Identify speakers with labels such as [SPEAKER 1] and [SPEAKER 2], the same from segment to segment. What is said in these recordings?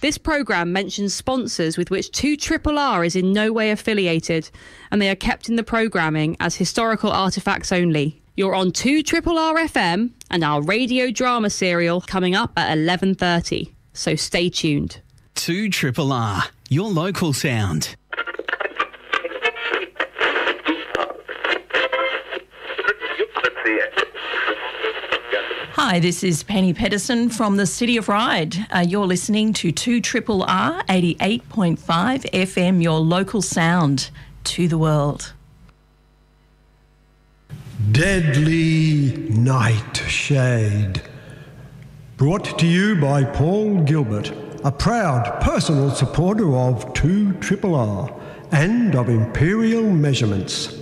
[SPEAKER 1] This programme mentions sponsors with which 2RRR is in no way affiliated, and they are kept in the programming as historical artefacts only. You're on 2RRR FM and our radio drama serial coming up at 11:30, so stay tuned.
[SPEAKER 2] 2RRR, your local sound.
[SPEAKER 3] Hi, this is Penny Pedersen from the City of Ryde. You're listening to 2RRR 88.5 FM, your local sound to the world.
[SPEAKER 4] Deadly Nightshade. Brought to you by Paul Gilbert, a proud personal supporter of 2RRR and of Imperial Measurements.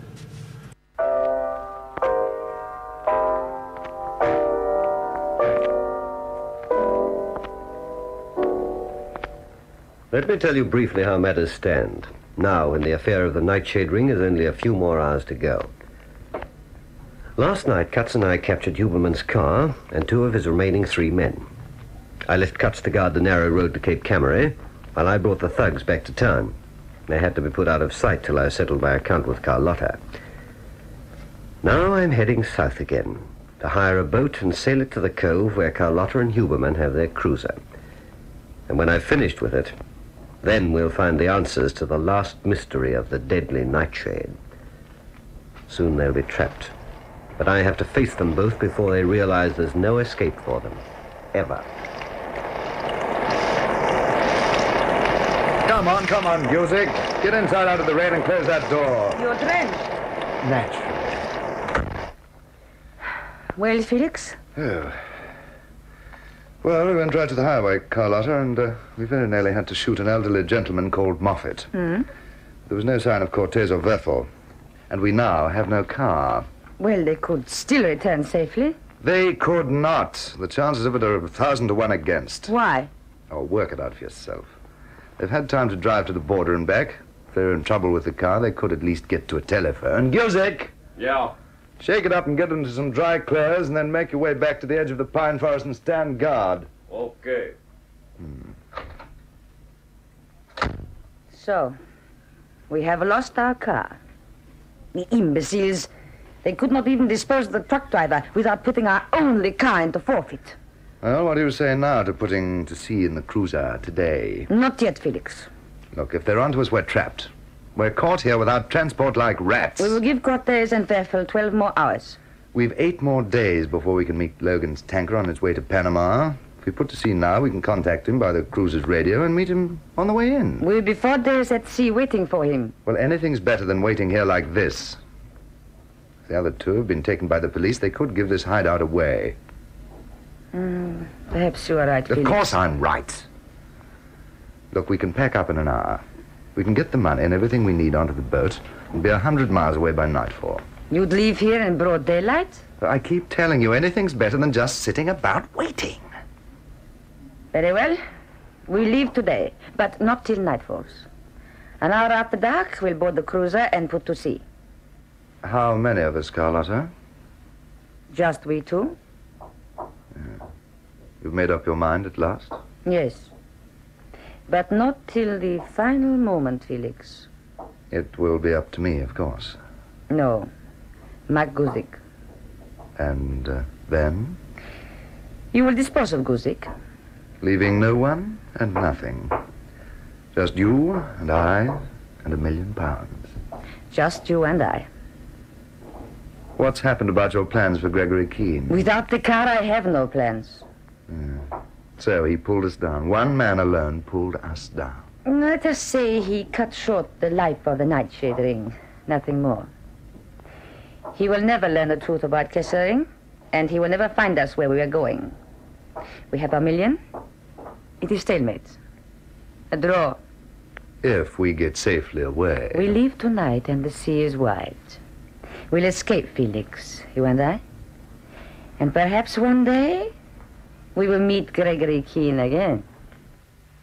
[SPEAKER 5] Let me tell you briefly how matters stand. Now, when the affair of the Nightshade Ring is only a few more hours to go. Last night, Cutts and I captured Huberman's car and 2 of his remaining 3 men. I left Cutts to guard the narrow road to Cape Cammeray, while I brought the thugs back to town. They had to be put out of sight till I settled my account with Carlotta. Now I'm heading south again, to hire a boat and sail it to the cove where Carlotta and Huberman have their cruiser. And when I've finished with it, then we'll find the answers to the last mystery of the deadly Nightshade. Soon they'll be trapped. But I have to face them both before they realize there's no escape for them. Ever.
[SPEAKER 6] Come on, Guzik. Get inside out of the rain and close that door.
[SPEAKER 7] You're drenched.
[SPEAKER 6] Naturally.
[SPEAKER 7] Well, Felix?
[SPEAKER 6] Oh. Well, we went right to the highway, Carlotta, and we very nearly had to shoot an elderly gentleman called Moffat. There was no sign of Cortez or Werthel, and we now have no car.
[SPEAKER 7] Well, they could still return safely.
[SPEAKER 6] They could not. The chances of it are 1,000 to 1 against.
[SPEAKER 7] Why?
[SPEAKER 6] Oh, work it out for yourself. They've had time to drive to the border and back. If they're in trouble with the car, they could at least get to a telephone. Guzik!
[SPEAKER 8] Yeah?
[SPEAKER 6] Shake it up and get into some dry clothes, and then make your way back to the edge of the pine forest and stand guard.
[SPEAKER 8] Okay.
[SPEAKER 7] So, we have lost our car. The imbeciles, they could not even dispose of the truck driver without putting our only car into forfeit.
[SPEAKER 6] Well, what do you say now to putting to sea in the cruiser today?
[SPEAKER 7] Not yet, Felix.
[SPEAKER 6] Look, if they're onto us, we're trapped. We're caught here without transport like rats.
[SPEAKER 7] We will give Cortez and Werthel 12 more hours.
[SPEAKER 6] We've 8 more days before we can meet Logan's tanker on its way to Panama. If we put to sea now, we can contact him by the cruiser's radio and meet him on the way in.
[SPEAKER 7] We'll be 4 days at sea waiting for him.
[SPEAKER 6] Well, anything's better than waiting here like this. If the other 2 have been taken by the police, they could give this hideout away.
[SPEAKER 7] Perhaps you are right, Felix.
[SPEAKER 6] Of course I'm right. Look, we can pack up in an hour. We can get the money and everything we need onto the boat and be 100 miles away by nightfall.
[SPEAKER 7] You'd leave here in broad daylight?
[SPEAKER 6] I keep telling you, anything's better than just sitting about waiting.
[SPEAKER 7] Very well. We leave today, but not till night falls. An hour after dark, we'll board the cruiser and put to sea.
[SPEAKER 6] How many of us, Carlotta?
[SPEAKER 7] Just we 2?
[SPEAKER 6] You've made up your mind at last?
[SPEAKER 7] Yes. But not till the final moment, Felix.
[SPEAKER 6] It will be up to me, of course.
[SPEAKER 7] No. Mac Guzik.
[SPEAKER 6] And then?
[SPEAKER 7] You will dispose of Guzik.
[SPEAKER 6] Leaving no one and nothing. Just you and I and £1 million.
[SPEAKER 7] Just you and I.
[SPEAKER 6] What's happened about your plans for Gregory Keane?
[SPEAKER 7] Without the car, I have no plans.
[SPEAKER 6] So he pulled us down. One man alone pulled us down.
[SPEAKER 7] Let us say he cut short the life of the Nightshade Ring. Nothing more. He will never learn the truth about Kessering, and he will never find us where we are going. We have $1 million. It is stalemate. A draw.
[SPEAKER 6] If we get safely away.
[SPEAKER 7] We leave tonight, and the sea is wide. We'll escape, Felix, you and I. And perhaps one day we will meet Gregory Keane again.